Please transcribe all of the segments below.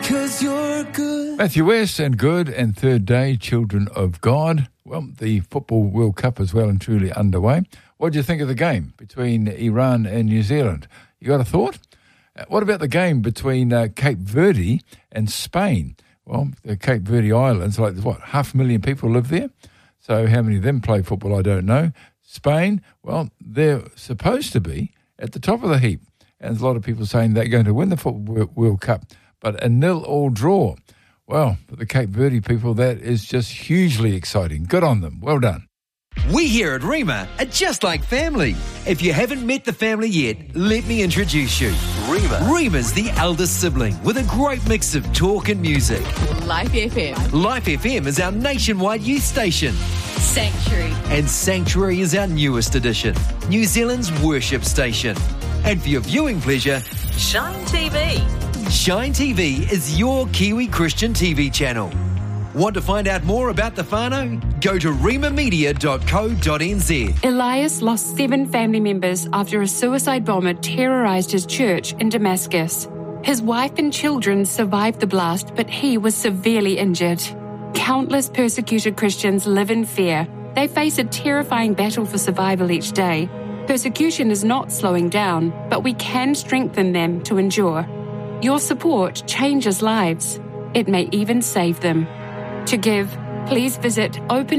'cause you're good. Matthew West and Good and Third Day, Children of God. Well, the Football World Cup is well and truly underway. What do you think of the game between Iran and New Zealand? You got a thought? What about the game between Cape Verde and Spain? Well, the Cape Verde Islands, like, 500,000 people live there? So how many of them play football, I don't know. Spain, well, they're supposed to be at the top of the heap. And there's a lot of people saying they're going to win the Football World Cup. But a 0-0 draw. Well, for the Cape Verde people, that is just hugely exciting. Good on them. Well done. We here at Rima are just like family. If you haven't met the family yet, let me introduce you. Rima's the eldest sibling with a great mix of talk and music. Life FM. Life FM is our nationwide youth station. Sanctuary. And Sanctuary is our newest addition, New Zealand's worship station. And for your viewing pleasure, Shine TV. Shine TV is your Kiwi Christian TV channel. Want to find out more about the whānau? Go to rimamedia.co.nz. Elias lost 7 family members after a suicide bomber terrorised his church in Damascus. His wife and children survived the blast, but he was severely injured. Countless persecuted Christians live in fear. They face a terrifying battle for survival each day. Persecution is not slowing down, but we can strengthen them to endure. Your support changes lives. It may even save them. To give, please visit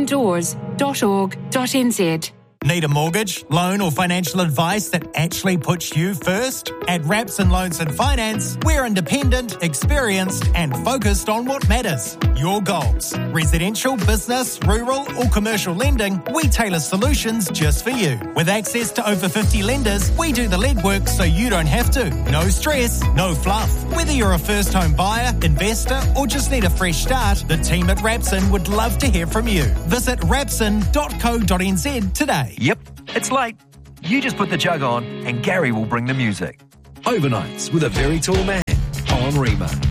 opendoors.org.nz. Need a mortgage, loan or financial advice that actually puts you first? At Rapson Loans and Finance, we're independent, experienced and focused on what matters. Your goals. Residential, business, rural or commercial lending, we tailor solutions just for you. With access to over 50 lenders, we do the legwork so you don't have to. No stress, no fluff. Whether you're a first home buyer, investor or just need a fresh start, the team at Rapson would love to hear from you. Visit rapson.co.nz today. Yep, it's late. You just put the jug on and Gary will bring the music. Overnights with a very tall man on Rima.